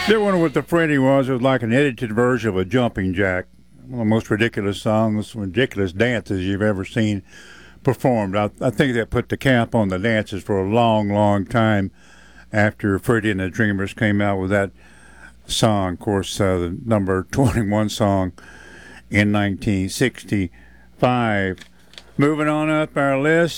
They wonder what the Freddie was. It was like an edited version of a jumping jack. One of the most ridiculous songs, ridiculous dances you've ever seen performed. I think that put the cap on the dances for a long, long time after Freddie and the Dreamers came out with that song. Of course, the number 21 song in 1965. Moving on up our list.